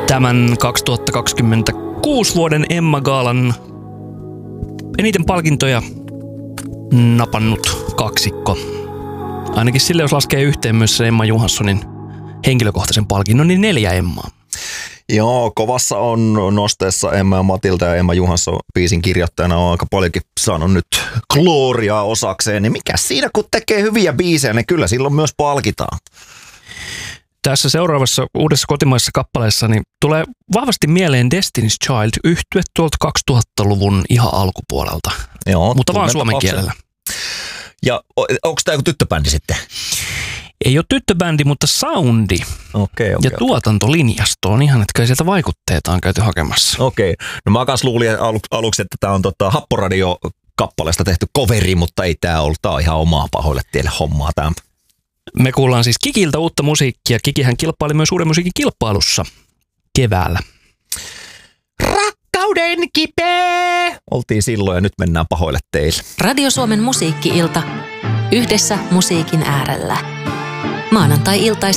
Tämän 2026 vuoden Emma Gaalan eniten palkintoja napannut kaksikko. Ainakin sille, jos laskee yhteen myös se Emma Johanssonin henkilökohtaisen palkinnon, niin 4 Emmaa. Joo, kovassa on nosteessa Emma ja Matilda ja Emma Johansson biisin kirjoittajana on aika paljonkin saanut nyt gloriaa osakseen. Niin mikä siinä, kun tekee hyviä biisejä, niin kyllä silloin myös palkitaan. Tässä seuraavassa uudessa kotimaisessa kappaleessa niin tulee vahvasti mieleen Destiny's Child -yhtye tuolta 2000-luvun ihan alkupuolelta. Joo, mutta vaan suomen kielellä. Ja onko tämä joku tyttöbändi sitten? Ei ole tyttöbändi, mutta soundi ja tuotantolinjasto on ihan, että kai sieltä vaikutteita on käyty hakemassa. Okei. No mä kanssa luulin aluksi, että tämä on Happoradio-kappaleesta tehty coveri, mutta ei tämä ollut. Tämä on ihan omaa pahoille tielle hommaa tämä. Me kuullaan siis Kikiltä uutta musiikkia. Kikihän kilpaili myös uuden musiikin kilpailussa keväällä. Rakkauden kipeä! Oltiin silloin ja nyt mennään pahoille teille. Radio Suomen musiikki-ilta. Yhdessä musiikin äärellä. Maanantai-iltaisin